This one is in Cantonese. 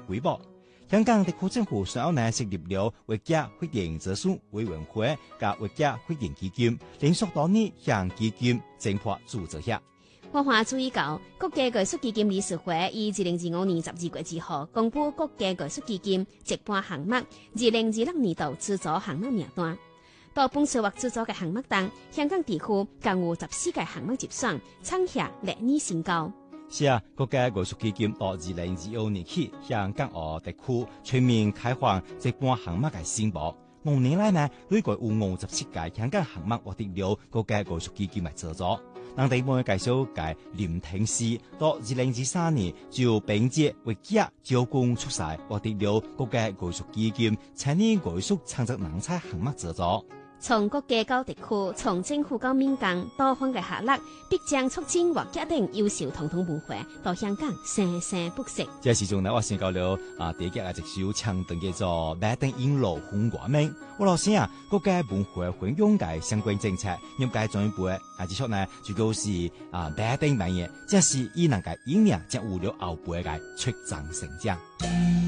瑰寶。香港特區政府隨後呢成立了國家發展技術委員會及國家發展基金，連續多年向基金增撥資助下。 我還注意到，國家藝術基金理事會於2025年12月2號公布國家藝術基金一般項目2026年度資助項目名單。到本次獲資助嘅項目中，香港地區共有14個項目入選，創下歷年新高。 是啊，國家藝術基金到2025年起，向港澳特區全面開放一般項目嘅申報。5年來呢，累計有57個香港項目獲得了國家藝術基金嘅資助。當地門介紹嘅林廷詩到2023年就並借國家招工促使獲得了國家藝術基金青年藝術創作人才項目資助。 從國家到特區，從政府到民間，多方嘅合作，必將促進或決定優秀傳統文化到香港生生不息。 這時陣呢，我先講了第一嘅一首唱段叫做《來登引路紅光明》。我老先啊，國家文化運用嘅相關政策，應該進一步嘅接觸呢，就係來登萬嘢，這是以能夠引領將有了後輩嘅出眾成長。